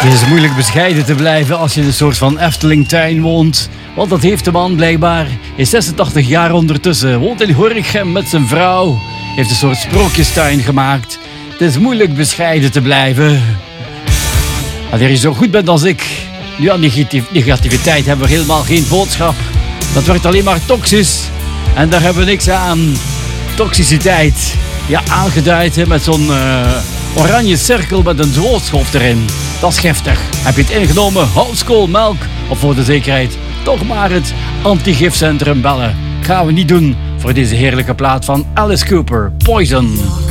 Het is moeilijk bescheiden te blijven als je in een soort van Eftelingtuin woont. Want dat heeft de man blijkbaar. Hij is 86 jaar ondertussen. Woont in Gorinchem met zijn vrouw. Heeft een soort sprookjestuin gemaakt. Het is moeilijk bescheiden te blijven. Wanneer je zo goed bent als ik. Nu aan negativiteit hebben we helemaal geen boodschap. Dat wordt alleen maar toxisch. En daar hebben we niks aan. Toxiciteit. Ja, aangeduid met zo'n oranje cirkel met een doodscholf erin. Dat is giftig. Heb je het ingenomen? Houtskoolmelk. Of voor de zekerheid toch maar het antigifcentrum bellen. Gaan we niet doen voor deze heerlijke plaat van Alice Cooper. Poison.